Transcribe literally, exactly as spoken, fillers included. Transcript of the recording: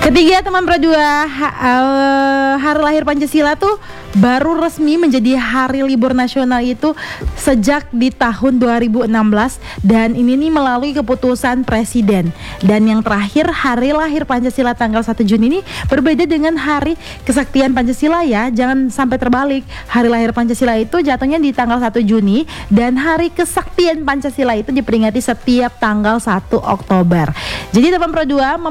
Ketiga teman Pro dua, ha- eh, hari lahir Pancasila tuh baru resmi menjadi hari libur nasional itu sejak di tahun dua ribu enam belas, dan ini nih melalui keputusan presiden. Dan yang terakhir, hari lahir Pancasila tanggal satu Juni ini berbeda dengan hari kesaktian Pancasila ya. Jangan sampai terbalik. Hari lahir Pancasila itu jatuhnya di tanggal satu Juni dan hari kesaktian Pancasila itu diperingati setiap tanggal satu Oktober. Jadi teman Pro dua